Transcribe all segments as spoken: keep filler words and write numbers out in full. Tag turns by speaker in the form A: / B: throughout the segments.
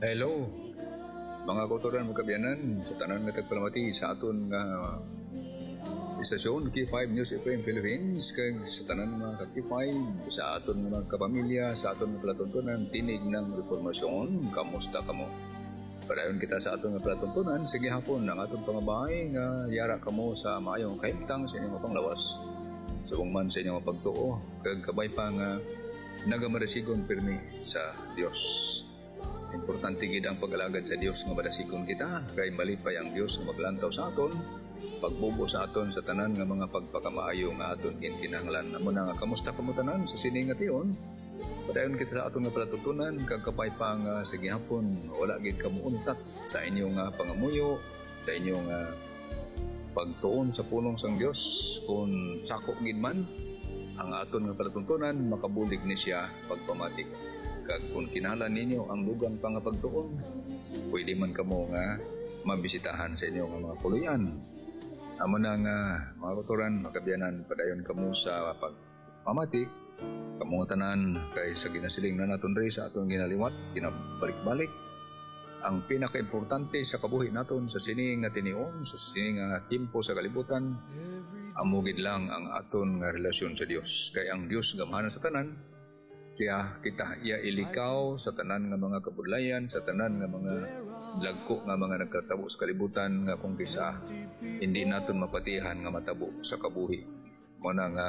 A: Hello, mga kautoran mga kabyanan, sa tanan nga tagpalamati sa aton nga istasyon K five News F M Philippines, kag sa tanan mga K five, sa aton mga kapamilya, sa aton mga palatuntunan, tinig ng reformasyon, kamusta kamo? Padayon kita sa aton nga palatuntunan, sige hapon ang aton pangabahay nga yara kamo sa maayong kahimtang sa inyong panglawas. Subong man sa inyong pagtuo, kag kabay pa nga nagamarasigon pirmi sa Dios. Importante gid ang pag-alagad sa Dios nga madasigon kita, kay malipay ang Dios nga maglantaw sa aton, pagbubo sa aton sa tanan nga mga pagpakamaayo nga aton ginkinahanglan. Amo na nga kamusta kamo tanan sa sini nga tion? Padayon kita sa aton nga palatutunan, kag kapay pa nga sa gihapon wala gid kamo untat sa inyong nga pangamuyo, sa inyong nga pagtuon sa pulong sang Dios. Kung sako gid man ang aton nga palatutunan, makabulig ni siya pagpamatik. Kag kung kinahanglan ninyo ang lugang pangapagtuon, pwede man kamo nga mabisitahan sa inyong mga puluyan. Amo na nga mga kautoran, makabyanan, padayon kamo sa pagpamati, kamo tanan kay sa ginasiling na naton ri sa aton ginaliwat, kinabalik-balik. Ang pinaka-importante sa kabuhi naton sa sining nga tinion, sa sining nga timpo sa kalibutan, amugid lang ang aton nga relasyon sa Dios. Kay ang Dios gamahanan sa tanan, kaya kita iya ilikaw sa tanan nga mga kabudlayan, sa tanan nga mga lagko nga mga nagkatabo sa kalibutan, nga kung kisa hindi naton mapatihan nga matabo sa kabuhi. Muna nga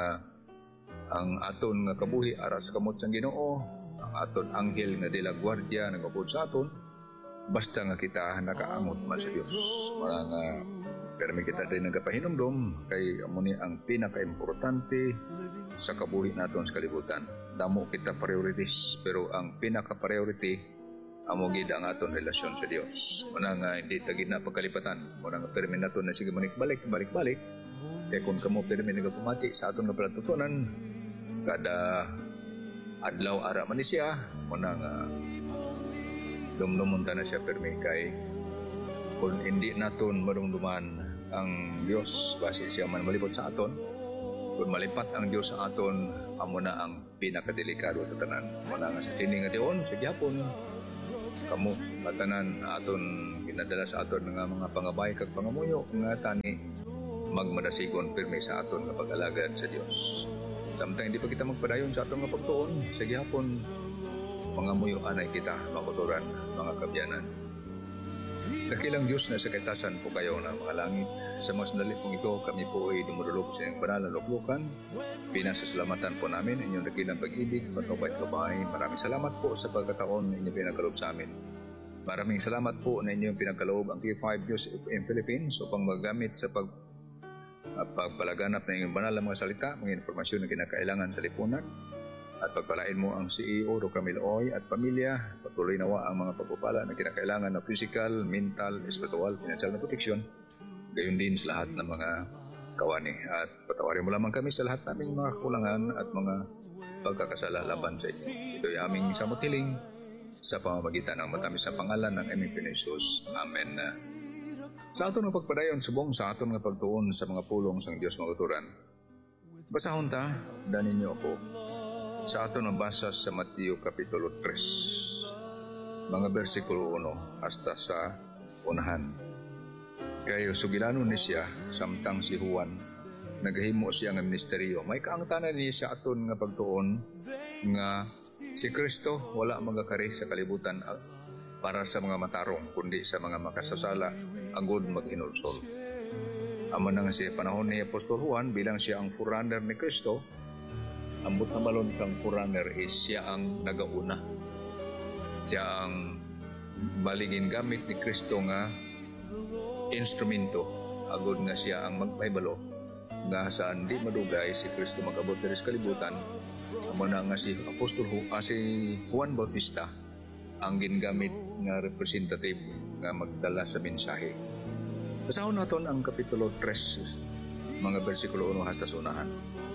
A: ang aton nga kabuhi aras kamot sang Ginoo, ang aton anghel nga dila gwardiya nagabod sa aton, basta nga kita nakaamot man sa Dios. Muna nga permi kita din nagapahinumdum, kay amo ni ang pinaka-importante sa kabuhi naton sa kalibutan. Damo kita priorities, pero ang pinaka-priority amo gid ang aton relasyon sa Dios. Muna nga hindi ta gid na pagkalipatan, muna nga permi naton na sige manik-balik, balik-balik. Kaya kung kamo permi nagapumati sa aton nga palatutunan, kada adlaw ara man ni siya, muna nga dumdumon ta na siya permi. Kay kung hindi naton marumduman ang Dios, base siya man malipot sa aton, kung malipat ang Dios sa aton, amo na ang pinakadelikado sa tanan. Muna nga sa sining nga tion, sa gihapon, kamo katanan aton ginadala sa aton nga mga pangabay kag pangamuyo nga tani magmadasigon pirmi sa aton nga pag-alagad sa Dios. Samtang hindi pa kita magpadayon sa aton nga pagtuon, sa gihapon pangamuyo anay kita, mga kautoran, mga kabyanan. Dakilang Diyos na sa kaitasan po kayo na mga langit. Sa mga sandali pong ito, kami po ay dumudulog sa inyong banal na luklukan. Pinasasalamatan po namin inyong dakilang pag-ibig, patnubay at kabay. Maraming salamat po sa pagkataon na inyong pinagkaloob sa amin. Maraming salamat po na inyong pinagkaloob ang K five News F M Philippines upang magamit sa pag, uh, pagpalaganap ng inyong banal na mga salita, mga informasyon na kinakailangan sa lipunan. At pagpalain mo ang C E O Doctor Miloy at pamilya, patuloy nawa ang mga pagpupala na kinakailangan na physical, mental, spiritual, financial na proteksyon, gayon din sa lahat ng mga kawani. At patawarin mo lamang kami sa lahat naming mga kulangan at mga pagkakasala laban sa inyo. Ito ay aming samutiling sa pamamagitan ng matamis na pangalan ng aming Pinisus. Amen. Sa aton ng pagpadayon, subong sa aton ng pagtuon sa mga pulong sang Diyos mga kauturan. Basahon ta, danin niyo ako sa aton nabasa sa Mateo Kapitulo tres, mga versikulo one hasta sa unahan. Kayo sugilano ni siya, samtang si Juan, naghimo siya ng ministeryo. May kaangtanan niya sa aton nga pagtuon, nga si Kristo wala magakari sa kalibutan para sa mga matarong, kundi sa mga makasasala, agud maghinulsol. Amo na nga siya panahon ni Apostol Juan, bilang siya ang forerunner ni Kristo. Ambot na balon kang forerunner is siya ang nagauna. Siya ang baligin gamit ni Kristo nga instrumento. Agod nga siya ang magpaybalo nga saan di madugay si Kristo mag-abot diri sa kalibutan. Amo na nga si Apostol ah, si Juan Bautista ang gingamit nga representative nga magdala sa mensahe. Basahon naton ang Kapitulo tres, mga versikulo one hasta sa unahan.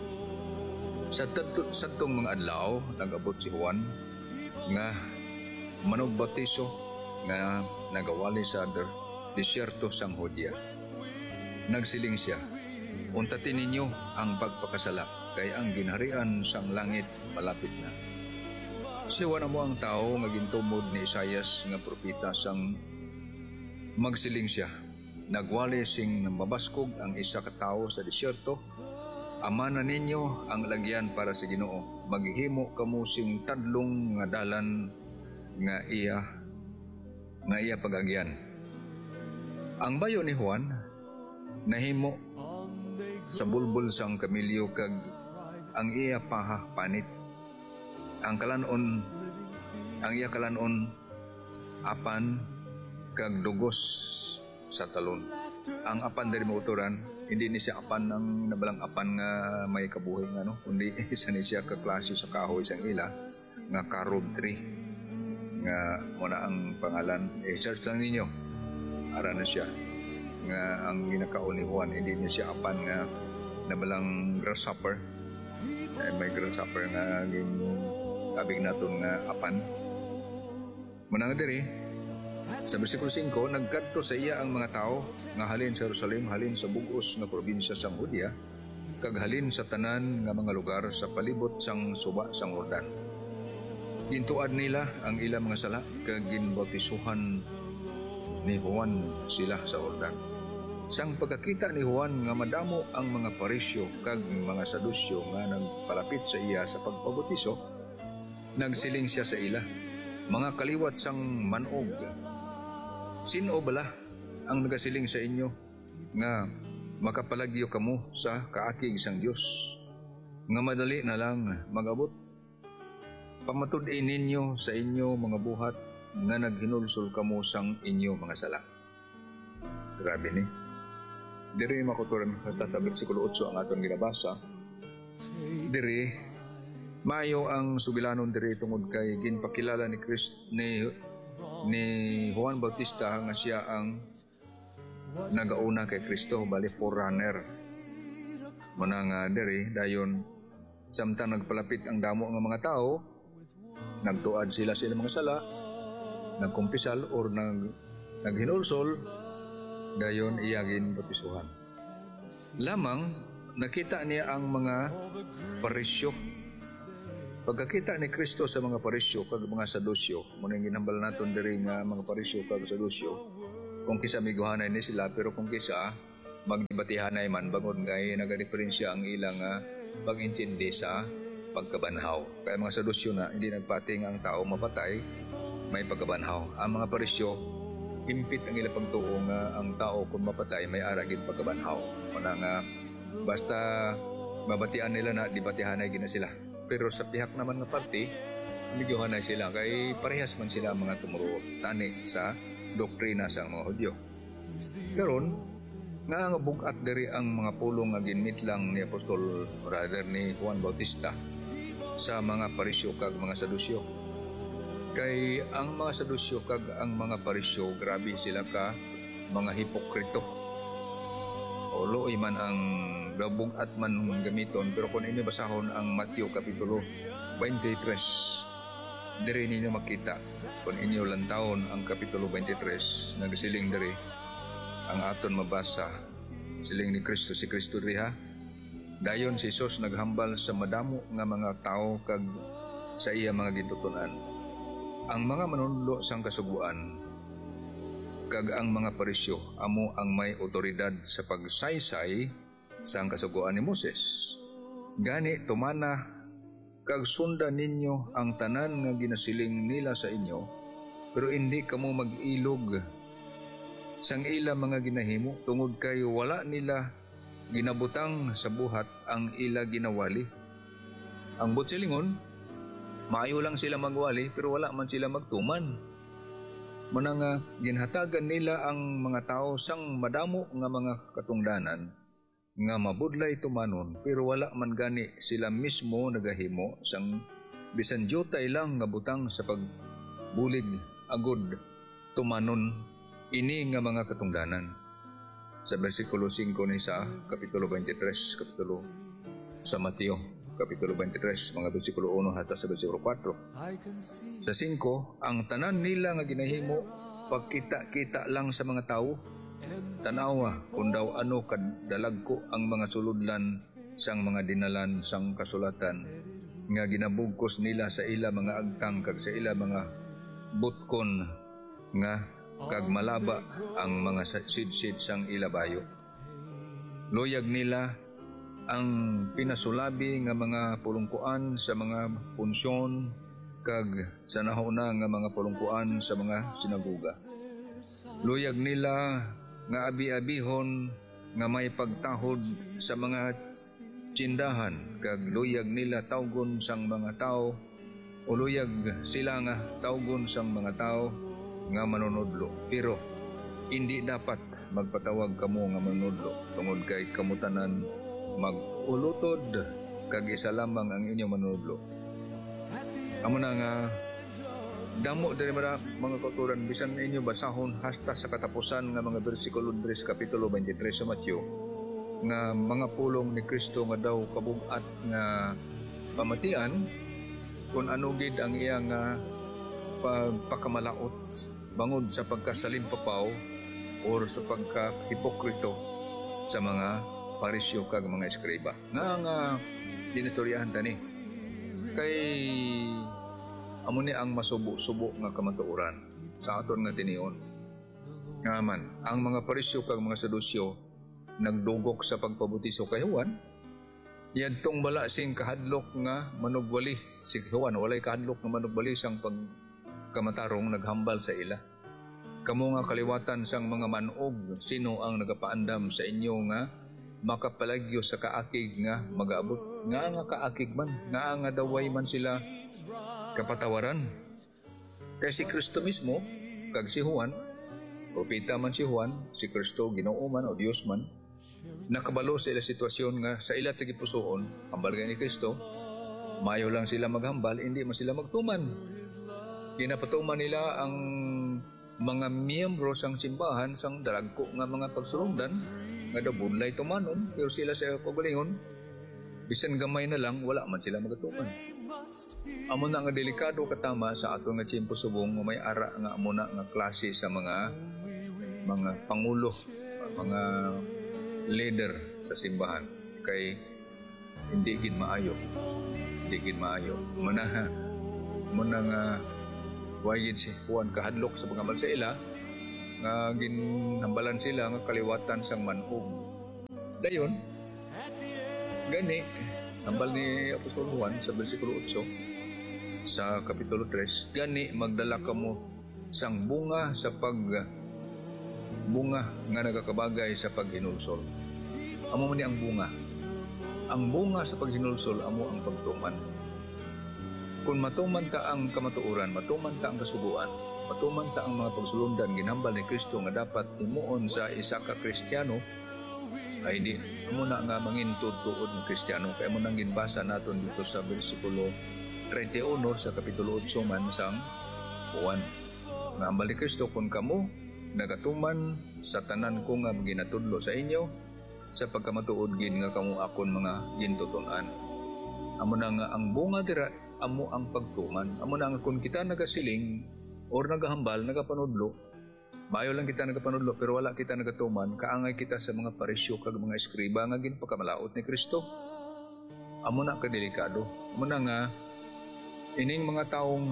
A: Sa tatong mga adlaw, nag-abot si Juan nga manugbatiso nga nagawali sa disyerto sang Judea. Nagsiling siya, untatin ninyo ang pagpakasala, kay ang ginharian sang langit malapit na. Siwa na mo ang tao nga gintumod ni Isaias nga propeta sang magsiling siya. Nagwali sing mabaskog ang isa ka tawo sa disyerto. Amanan ninyo ang lagyan para sa Ginoo. Maghihimo kamo sing tadlong nga dalan nga iya nga iya pagagyan. Ang bayo ni Juan nahimo sa bulbul sang kamilyo kag ang iya paha panit. Ang kalanon ang iya kalanon apan kag dugos sa talon. Ang apan diri mauturan hindi ni siya apan ng nabalang apan nga may kabuhi nga no, kundi isa ni siya ka klase sa kahoy sang ila nga carob tree nga muna ang pangalan. Eh, search lang ninyo ara na siya nga ang ginakaon ni Juan hindi niya siya apan nga nabalang grasshopper. Eh, may grasshopper nga gin tabig naton nga apan munang diri sa bersikulo singko, nagkadto sa iya ang mga tao nga halin sa Jerusalem, halin sa bugos nga probinsya sang Judea, kag halin sa tanan nga mga lugar sa palibot sang suba sang Jordan. Gintuad nila ang ilang mga sala kag ginbautisuhan ni Juan sila sa Jordan. Sang pagkakita ni Juan nga madamo ang mga Parisyo kag mga Sadusyo nga nagpalapit sa iya sa pagpabautiso, nagsiling siya sa ila, mga kaliwat sang manog, sino bala ang nagasiling sa inyo nga makapalagyo kamo sa kaakig sang Dios nga madali na lang magabot? Pamatud-in ninyo sa inyo mga buhat nga naghinulsol kamo sang inyo mga sala. Grabe ni. Diri makuturan hasta sa bersikulo eight ang aton ginabasa. Diri mayo ang sugilanon diri tungod kay ginpakilala ni Christ ni ni Juan Bautista nga siya ang nagauna kay Kristo, bali forerunner. Muna nga diri dayon samtang nagpalapit ang damo nga mga tao, nagtuad sila sa ilang mga sala, nagkumpisal or nag naghinulsol, dayon iyagin bautisuhan. Lamang nakita niya ang mga Parisyo. Pagkakita ni Kristo sa mga Parisyo kag mga Sadusyo, muna yung ginambal naton diri nga mga Parisyo kag Sadusyo, kung kisa miguhanay ni sila, pero kung kisa magdibatihanay man, bangon ngay nagadiferensya ang ilang uh, pag-intindi sa pagkabanhaw. Kaya mga Sadusyo na hindi nagpating ang tao mapatay, may pagkabanhaw. Ang mga Parisyo, impit ang ilang pagtuo nga ang tao kung mapatay, may aragin pagkabanhaw. Muna nga, basta mabatian nila na dibatihanay gina sila. Pero sa pihak naman ng party, bigyohan na sila kay parehas man sila mga tumuro tani sa doktrina sa mga Hudyo. Karon nga nga bugat diri ang mga pulong nga ginmit lang ni Apostol brother ni Juan Bautista sa mga Parisyo kag mga Sadusyo. Kay ang mga Sadusyo kag ang mga Parisyo, grabe sila ka mga hipokrito. O looy man ang gabong at man gamiton, pero kung inyo basahon ang Matthew Kapitulo twenty-three, diri ninyo makita kung inyo lantawon ang Kapitulo twenty-three, nagsiling diri ang aton mabasa siling ni Kristo, si Kristo diri ha. Dayon si Jesus naghambal sa madamo nga mga tao kag sa iya mga gitutunan. Ang mga manunlo sang kasuguan kag ang mga Parisyo amo ang may otoridad sa pagsaysay sa kasuguan ni Moses. Gani tumana kag sundan ninyo ang tanan nga ginasiling nila sa inyo, pero hindi kamo mag-ilog sang ila mga ginahimo tungod kay wala nila ginabutang sa buhat ang ila ginawali. Ang butsilingon, maayo lang sila magwali pero wala man sila magtuman. Muna nga ginhatagan nila ang mga tao sang madamo nga mga katungdanan nga mabudlay tumanon, pero wala man gani sila mismo nagahimo sang bisan jotay lang nga butang sa pagbulig agud tumanon ini nga mga katungdanan. Sa bersikulo five ni sa Kapitulo twenty-three, Kapitulo sa Mateo, Kapitulo twenty-three, mga bersikulo one hata sa bersikulo four. Sa five, ang tanan nila nga ginahimo pagkita-kita lang sa mga tao. Tanawa kung daw ano kadalagko ang mga suludlan sang mga dinalan sang kasulatan nga ginabugkos nila sa ila mga agtang kag sa ila mga butkon nga kag malaba ang mga sidsid sang ila bayo. Luyag nila ang pinasulabi nga mga pulungkuan sa mga punsyon kag sa nahuna nga mga pulungkuan sa mga sinagoga. Luyag nila nga abi-abihon nga may pagtahod sa mga tsindahan kag luyag nila tawgon sang mga tao o luyag sila nga tawgon sang mga tao nga manunodlo. Pero hindi dapat magpatawag kamo nga manunodlo tungod kay kamutanan mag-ulutod kag isa lamang ang inyong manunodlo. Amo na nga damo diri mga mga kauturan bisan inyo basahon hasta sa katapusan nga mga bersikulo diri sa kapitulo twenty-three sa Mateo nga mga pulong ni Kristo nga daw kabugat nga pamatian kung ano gid ang iyang nga pagpakamalaot bangod sa pagkasalimpapaw or sa pagka-hipokrito sa mga parisyo kag mga eskriba. Nga nga dinitoryahan tani kay amo ni ang masubo-subo nga kamatuoran sa aton nga tinion. Nga man ang mga parisyo kag mga sadusyo nagdugok sa pagpabutiso kay Juan. Yadtong bala sing kahadlok nga manugwali si Juan, walay kahadlok nga manugwali sang pagkamatarong naghambal sa ila. Kamo nga kaliwatan sang mga manog, sino ang nagapaandam sa inyo nga makapalagyo sa kaakig nga magaabot? Nga nga kaakig man, nga nga daway man sila kapatawaran. Kaya si Kristo mismo, kag si Juan, propeta man si Juan, si Kristo, Ginoo man o Dios man, nakabalo sa ila sitwasyon nga sa ila tagipusoon, hambal ni Kristo, mayo lang sila maghambal, hindi man sila magtuman. Kinapatuman nila ang mga miyembro sang simbahan sang dalagko nga mga pagsulundan nga daw bunlay tumanon, pero sila sa pagalingon bisan gamay na lang wala man sila magatuman. Amo na nga delikado katama sa ato nga tiyempo subong may ara nga amo na nga klase sa mga mga pangulo, mga leader sa simbahan kay hindi gid maayo. Hindi gid maayo. Muna muna nga wayid si Juan kahadlok sa pagambal sa ila nga ginhambalan sila nga kaliwatan sang manhug. Dayon gani hambal ni Apostol Juan sa bersikulo eight sa kapitulo three, gani magdala kamo sang bunga sa pag bunga nga nagakabagay sa paghinulsol. Amo man ni ang bunga. Ang bunga sa paghinulsol amo ang pagtuman. Kung matuman ta ang kamatuoran, matuman ta ang kasubuan, matuman ta ang mga pagsulundan ginhambal ni Kristo nga dapat himuon sa isa ka Kristiyano, ay di mo na nga mangintod tuod ng Kristiyano. Kaya mo nang ginbasa naton dito sa bersikulo thirty-one sa kapitulo eight man sang Juan. Nga hambal ni Kristo, kung kamo nagatuman sa tanan ko nga ginatudlo sa inyo, sa pagkamatuod gin nga kamo akon mga gintutunan. Amo na nga ang bunga dira, amo ang pagtuman. Amo na nga kung kita nagasiling or nagahambal, nagapanudlo, mayo lang kita nagapanudlo pero wala kita nagatuman, kaangay kita sa mga parisyo kag mga eskriba nga ginpakamalaot ni Kristo. Amo na kadelikado. Amo na nga ining mga taong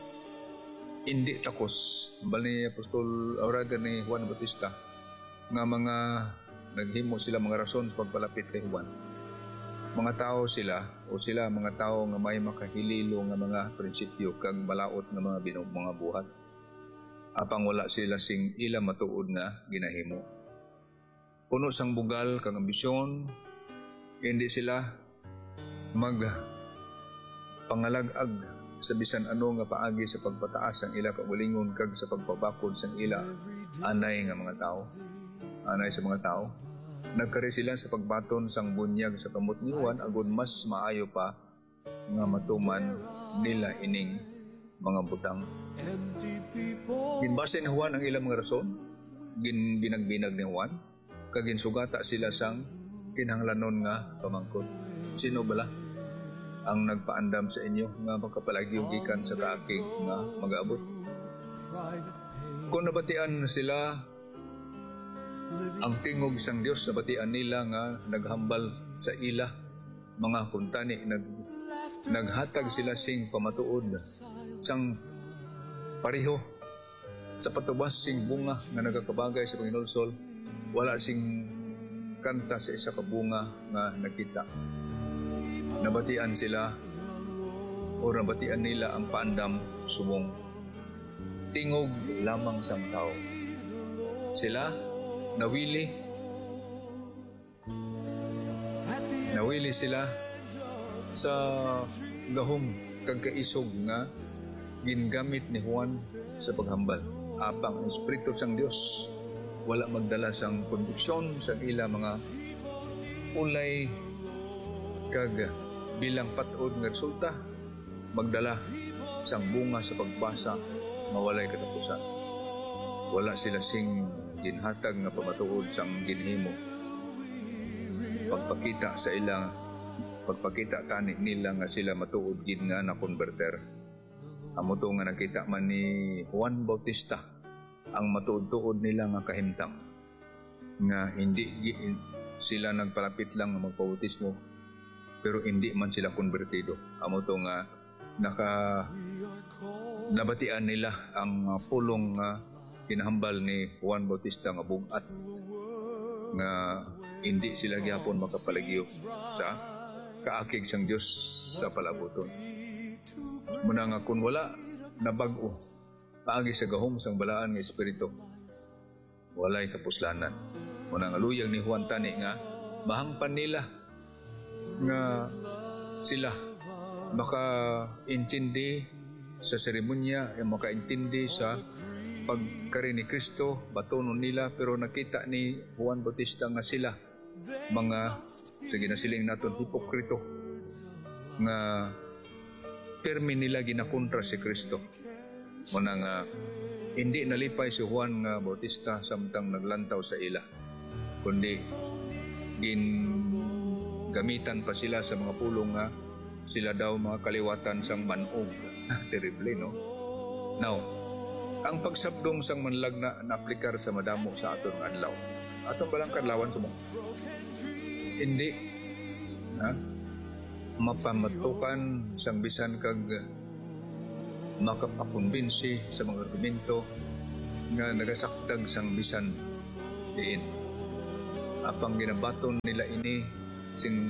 A: hindi takos, hambal ni Apostol Aurada ni Juan Bautista, nga mga naghimo sila mga rason sa pagpalapit kay Juan. Mga tao sila o sila mga tao nga may makahililo nga mga prinsipyo kag malaot nga mga binog mga buhat. Apang wala sila sing ila matuod nga ginahimo. Puno sang bugal kag ambisyon, hindi sila mag pangalagag sa bisan ano nga paagi sa pagpataas ang ila kaugalingon kag sa pagpabakod sang ila anay nga mga tao. Anay sa mga tao. Nagkari sila sa pagbaton sang bunyag sa kamot ni Juan agon mas maayo pa nga matuman nila ining mga butang. Ginbase ni Juan ang ilang mga rason, gin binagbinag ni Juan, kag ginsugata sila sang kinahanglanon nga pamangkot. Sino bala ang nagpaandam sa inyo nga makapalagyo gikan sa kaakig nga mag-abot? Kung nabatian sila ang tingog sang Dios, nabatian nila nga naghambal sa ila mga kuntani nag naghatag sila sing pamatuod sang pareho sa patubas sing bunga nga nagakabagay sa Panginoon. Wala sing kanta sa isa ka bunga nga nakita. Nabatian sila o nabatian nila ang paandam subong tingog lamang sang tao. Sila nawili nawili sila sa gahom kag kaisog nga gingamit ni Juan sa paghambal. Apang ang Espiritu sang Dios wala magdala sang konduksyon sa ila mga ulay kag bilang patod nga resulta magdala sang bunga sa pagbasa mawalay katapusan. Wala sila sing ginhatag nga pamatuod sang ginhimo pagpakita sa ilang pagpakita tani nila nga sila matuod gid nga na converter. Amo to nga nakita man ni Juan Bautista ang matuod-tuod nila nga kahimtang nga hindi sila nagpalapit lang nga magpautismo pero hindi man sila konbertido. Amo to nga naka nabatian nila ang pulong nga kinahambal ni Juan Bautista nga bugat nga hindi sila gyapon makapalagyo sa kaakig sang Dios sa palabuton. Muna nga kung wala nabag-o paagi sa gahom sang balaan nga espiritu walay kapuslanan. Muna nga luyag ni Juan tani nga mahangpan nila nga sila makaintindi sa seremonya, yung makaintindi sa pagkari ni Kristo, batonon nila, pero nakita ni Juan Bautista nga sila mga sa ginasiling naton hipokrito nga permi nila ginakontra si Kristo. Muna nga hindi nalipay si Juan nga Bautista samtang naglantaw sa ila, kundi gin gamitan pa sila sa mga pulong nga sila daw mga kaliwatan sang manog. Terrible, no? Now, ang pagsabdong sang manlag na naaplikar sa madamo sa aton nga adlaw. Atong balang kadlawan sumo. Hindi ha? Mapamatukan sang bisan kag makapakumbinsi sa mga argumento nga nagasaktag sang bisan diin. Apang ginabaton nila ini sing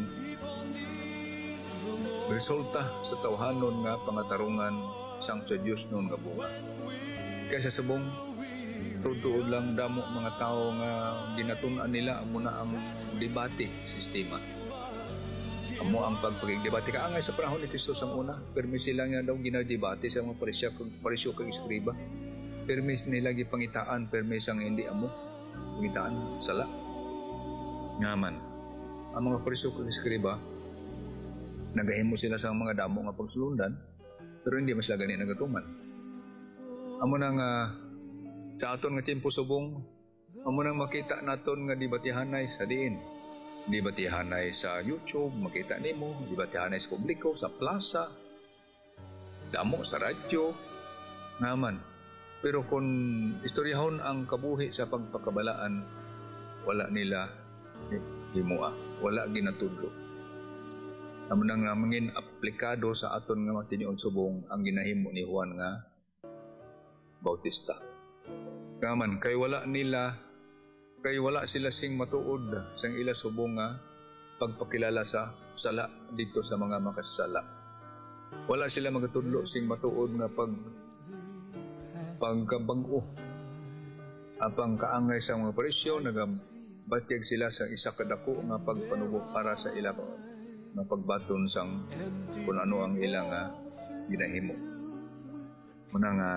A: resulta sa tawhanon nga pangatarungan sang sa Dios noon nga bunga. Kaysa subong tutuod lang damo mga tao nga ginatun-an nila amo na ang debate sistema. Amo ang pagpagdebate kaangay sa panahon ni Kristo sang una, permi sila nga daw ginadebate sa mga parisya kag parisyo kag eskriba. Permi nila gipangitaan, permi sang hindi amo pangitaan sala. Ngaman ang mga parisyo kag eskriba nagahimo sila sa mga damo nga pagsulundan, pero hindi mas lagani nagatuman. Amo nang uh, sa aton nga tiempo subong, amo nang makita naton nga dibatihanay sa diin. Dibatihanay sa YouTube, makita nimo, dibatihanay sa publiko, sa plaza, damo sa radyo, ngaman. Pero kung istoryahon ang kabuhi sa pagpakabalaan, wala nila himua, wala ginatudlo. Amo nang mangin aplikado sa aton nga matinion subong ang ginahimo ni Juan nga Bautista. Kaman kay wala nila kay wala sila sing matuod sang ila subong nga pagpakilala sa sala dito sa mga makasala. Wala sila magatudlo sing matuod nga pag pagkabag-o apang kaangay sa mga parisyo nagabatyag sila sa isa kadako nga pagpanubo para sa ila nga pagbaton sang kung ano ang ilang uh, ginahimo. Muna nga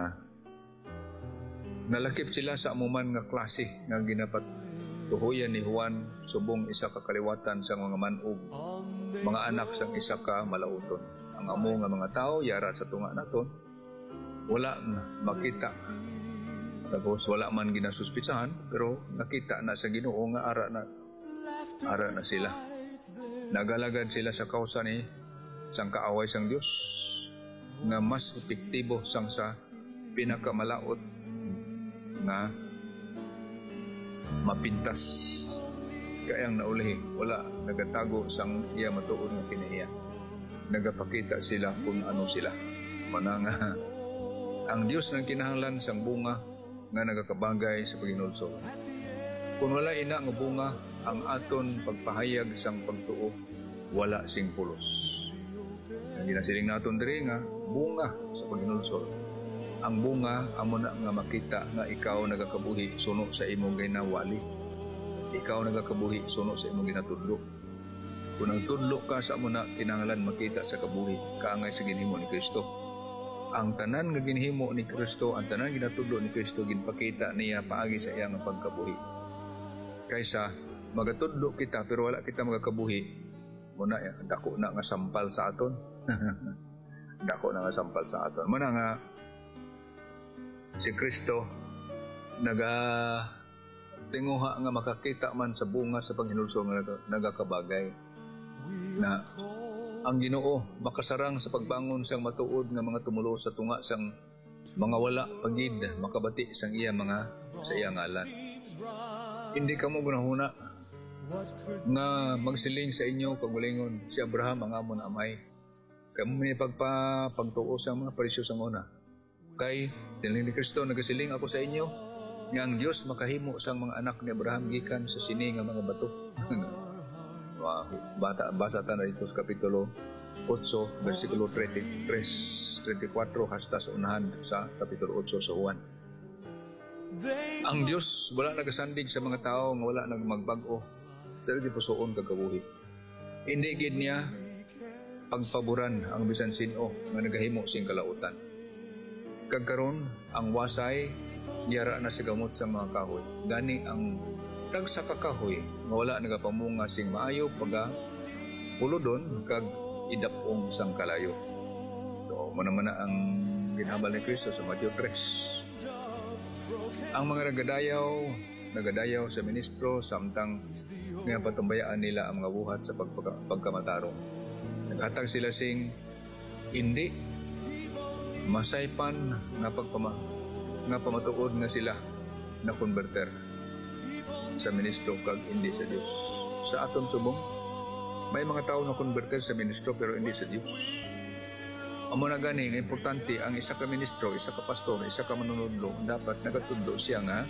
A: nalakip sila sa amuman nga klase nga ginapat tuhuyan ni Juan subong isa ka kaliwatan sa mga manog, mga anak sang isa ka malauton. Ang amo nga mga tao yara sa tunga naton wala na makita, tapos wala man ginasuspitsahan, pero nakita na sa Ginoo nga ara na ara na sila. Nagalagad sila sa kausa ni sang kaaway sang Dios nga mas epektibo sang sa pinakamalaot nga mapintas kayang naulahi wala nagatago sang iya matuod nga kinahiya. nagapakita sila kung ano sila. Mananga, ang Dios ng kinahanglan sang bunga nga nagakabagay sa paghinulsol. Kung wala ina nga bunga, ang aton pagpahayag sang pagtuo wala sing pulos. Ang ginasiling naton diri nga bunga sa paghinulsol. Ang bunga amo na nga makita nga ikaw nagakabuhi suno sa imong ginawali. Ikaw nagakabuhi suno sa imong ginatudlo. Kung ang tudlo ka sa amo na kinahanglan makita sa kabuhi kaangay sa ginhimo ni Kristo. Ang tanan nga ginhimo ni Kristo, ang tanan ginatudlo ni Kristo ginpakita niya paagi sa iyang pagkabuhi. Kaysa magatudlo kita pero wala kita magakabuhi, muna dako na nga sampal sa aton. Dako na nga sampal sa aton. Muna nga si Kristo naga tinguha nga makakita man sa bunga sa paghinulsol nga nagakabagay na ang Ginoo makasarang sa pagbangon sang matuod nga mga tumulo sa tunga sang mga wala pagid makabati sang iya mga sa iya ngalan. Hindi kamo gunahuna nga magsiling sa inyo pagmulingon si Abraham ang amon amay. Kamo may pagpa pagtuo sang mga parisyo sang una. Kay tinuod ni Kristo nagasiling ako sa inyo nga ang Dios makahimo sang mga anak ni Abraham gikan sa sini nga mga bato. Wow, bata basa ta na dito sa kapitulo eight versikulo thirty-three, thirty-four hasta sa unahan sa kapitulo eight sa Juan. Ang Dios wala nagasandig sa mga tao nga wala nagmagbag-o sa di pusoon kagabuhi. Hindi gid niya pagpaboran ang bisan sino nga nagahimo sing kalautan. Kagkaron ang wasay yara na sa gamot sa mga kahoy. Gani ang tag sa kakahoy nga wala nagapamunga sing maayo pagka pulodon kag idapong sang kalayo. So mo naman na ang ginhambal ni Kristo sa Matthew three. Ang mga nagadayaw nagadayaw sa ministro samtang nga patumbayaan nila ang mga buhat sa pagpaka, pagkamatarong. Naghatag sila sing hindi masaypan nga pagpama nga pamatuod nga sila na konverter sa ministro kag hindi sa Dios. Sa aton subong, may mga tao na konverter sa ministro pero hindi sa Dios. Amo na gani nga importante ang isa ka ministro, isa ka pastor, isa ka manunodlo, dapat nagatudlo siya nga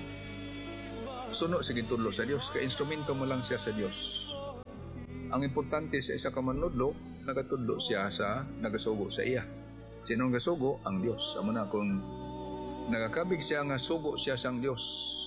A: suno sa gitudlo sa Dios, ka instrumento mo lang siya sa Dios. Ang importante sa isa ka manunodlo, nagatudlo siya sa nagasugo sa iya. Sino nagasugo? Ang Dios. Amo na kung nagakabig siya nga sugo siya sang Dios,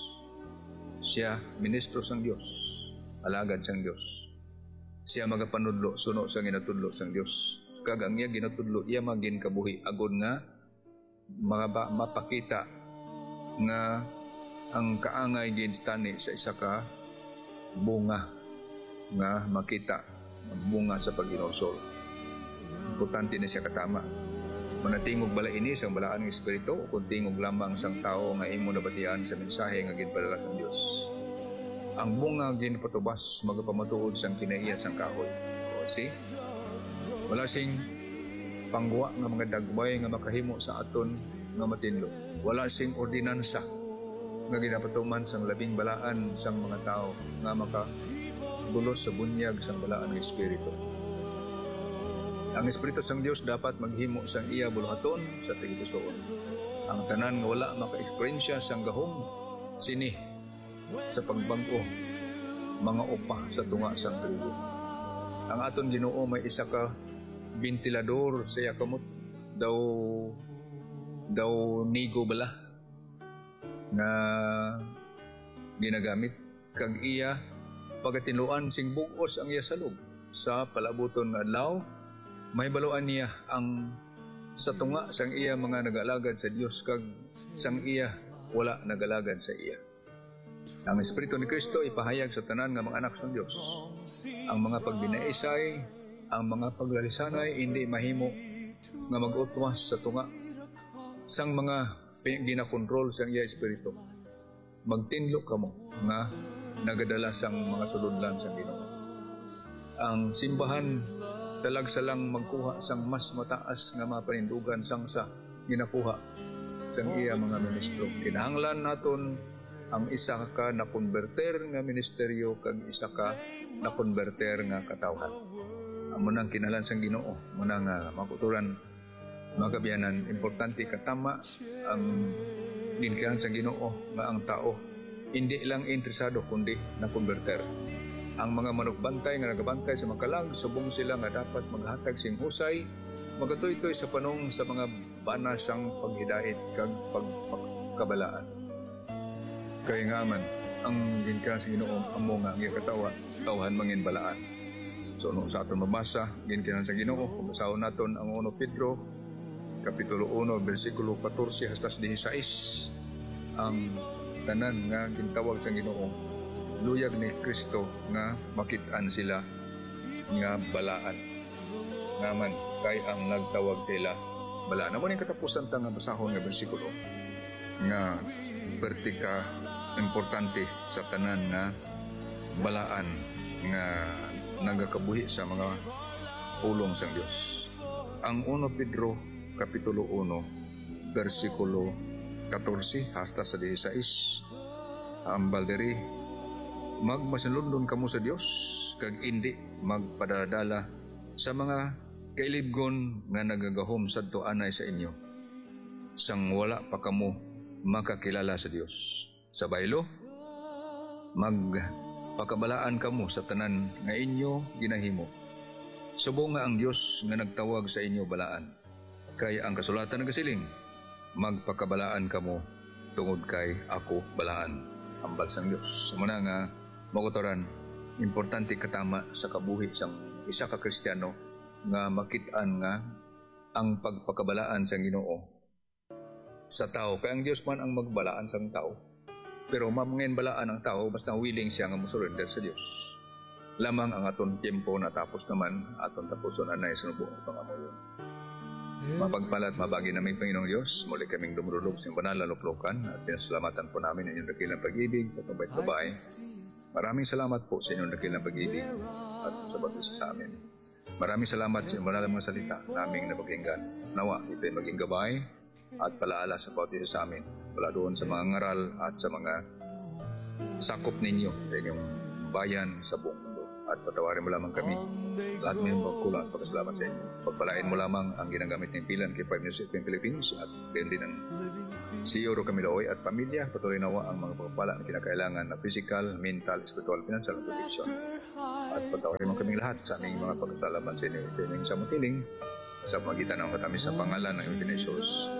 A: siya ministro sang Dios, alagad sang Dios. Siya magapanudlo suno sa ginatudlo sang Dios. Kag ang iya ginatudlo iya magin kabuhi agud nga mga ba, mapakita nga ang kaangay ginstani sa isa ka bunga nga makita ang bunga sa paghinulsol. Importante na siya katama. Manatingog bala ini sang balaan ng Espiritu o kung tingog lamang sang tao nga imo nabatian sa mensahe nga ginpadala ng Dios. Ang bunga ginpatubas magapamatuod sang kinaiya sang kahoy. O see? Wala sing pangwa nga mga dagbay nga makahimo sa aton nga matinlo. Wala sing ordinansa nga ginapatuman sang labing balaan sang mga tao nga makabulos sa bunyag sang balaan ng Espiritu. Ang Espiritu sang Dios dapat maghimo sang iya buluhaton sa tigpusoon. Ang tanan nga wala maka-eksperyensya sang gahom sini sa pagbag-o mga upa sa tunga sang trigo. Ang aton Ginoo may isa ka ventilador sa iya kamot daw daw nigo bala na ginagamit kag iya pagatinluan sing bugos ang iya salog sa palabuton nga adlaw. May baluan niya ang sa tunga sang iya mga nagalagad sa Dios kag sang iya wala nagalagad sa iya. Ang Espiritu ni Kristo ipahayag sa tanan nga mga anak sa Dios. Ang mga pagbinaisay, ang mga paglalisanay hindi mahimo nga mag-utwas sa tunga sang mga ginakontrol sang iya Espiritu. Magtinlo kamo nga nagadala sang mga suludlan sang Ginoo. Ang simbahan talag salang magkuha sang mas mataas nga mga panindugan sang sa ginakuha sang iya mga ministro. Kinahanglan naton ang isa ka na konverter nga ministeryo kag isa ka na konverter nga katawhan. amo nang kinalan sang Ginoo, mo nang uh, makuturan mga kabiyanan, importante katama ang ginikanan sang Ginoo nga ang tao hindi lang interesado kundi na konverter. Ang mga manukbantay nga nagabantay sa makalag, subong sila nga dapat maghatag sing husay, magatoy-toy sa panong sa mga banasang paghidait kag pagkabalaan. Kaya nga man, ang ginikanan sa Ginoo amo nga ang katawa, tawhan mangin balaan. So no sa aton mabasa, ginikanan sa Ginoo, kung basahon naton ang First Pedro Kapitulo one, versikulo fourteen hasta sixteen, ang tanan nga gintawag sa Ginoo, luyag ni Kristo nga makit-an sila nga balaan. Naman, kay ang nagtawag sila balaan. Naman yung katapusan ta nga basahon nga bersikulo nga pertika importante sa tanan nga balaan nga nagakabuhi sa mga pulong sang Dios. Ang First Pedro Kapitulo one, versikulo fourteen hasta sa sixteen, ang balderi, magmasinlundon kamo sa Dios kag indi magpadadala sa mga kailibgon nga nagagahom sadto anay sa inyo, sang wala pa kamo makakilala sa Dios. Sa baylo, magpakabalaan kamo sa tanan nga inyo ginahimo. Subong nga ang Dios nga nagtawag sa inyo balaan. Kay ang kasulatan nagasiling, magpakabalaan kamo tungod kay ako balaan, ambal sang Dios. Muna nga makutoran, importante katama sa kabuhi sang isa ka Kristiyano nga makit-an nga ang pagpakabalaan sang Ginoo sa tao. Kay ang Dios man ang magbalaan sang tao, pero mamangin balaan ang tao basta willing siya nga mo-surrender sa Dios. Lamang ang aton tiempo natapos naman, aton tapuson anay sa nubuong pangamuyon. Mapagpalat mabagi naming Panginoong Diyos, muli kaming dumulog sa banal na luklukan at pinasalamatan po namin ang inyong dakilang pag-ibig at ang bait-babae. Maraming salamat po sa inyong dakilang pag-ibig at sa pag-isa sa amin. Maraming salamat sa inyong banal na mga salita naming napakinggan. Nawa, ito'y maging gabay at palaala sa bawat isa sa amin. Wala doon sa mga ngaral at sa mga sakop ninyo sa inyong bayan sa buong mundo. At patawarin mo lamang kami lahat ng mga kulang at pagkasalamat sa inyo. Pagpalain mo lamang ang ginagamit ng pilan kay Five Music in Philippines at gayon din ang C E O Ro Camiloy at pamilya. Patuloy nawa ang mga pagpapala na kinakailangan na physical, mental, spiritual, financial, and protection. At patawarin mo kaming lahat sa aming mga pagkasalamat sa inyo. Ito yung sa mutiling sa pamagitan ng katamis sa pangalan ng Panginoon Jesus.